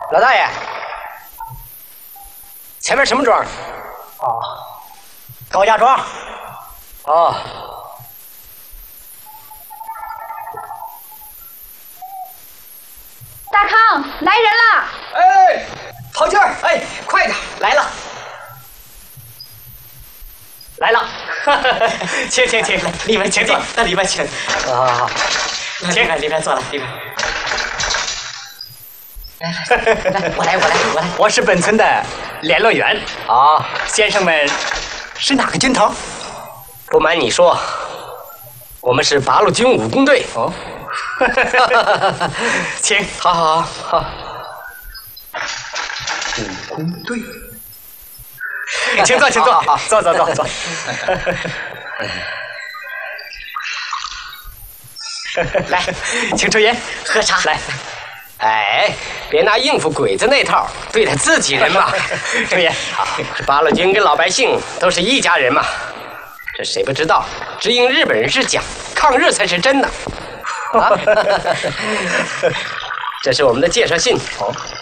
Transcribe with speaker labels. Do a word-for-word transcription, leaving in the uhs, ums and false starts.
Speaker 1: 老大爷，前面什么庄？
Speaker 2: 哦，高家庄。
Speaker 1: 哦。
Speaker 3: 大康，来人了！
Speaker 1: 哎，陶静儿，哎，快点，来了，来了，请请请，里面请坐，那里面请。好好好，请，里面坐了，里面。来来来，我来我来我来，
Speaker 2: 我是本村的联络员。
Speaker 1: 啊，
Speaker 2: 先生们是哪个军头？
Speaker 1: 不瞒你说，我们是八路军武工队。
Speaker 2: 哦。请，
Speaker 1: 好好好好。
Speaker 2: 武工队，请坐，请坐，
Speaker 1: 好好好
Speaker 2: 坐坐坐坐。来，请抽烟喝茶。来，
Speaker 1: 哎，别拿应付鬼子那套对待自己人嘛。
Speaker 2: 抽烟。
Speaker 1: 好，这八路军跟老百姓都是一家人嘛。这谁不知道？只应日本人是假，抗日才是真的。啊，这是我们的介绍信。
Speaker 2: 哦。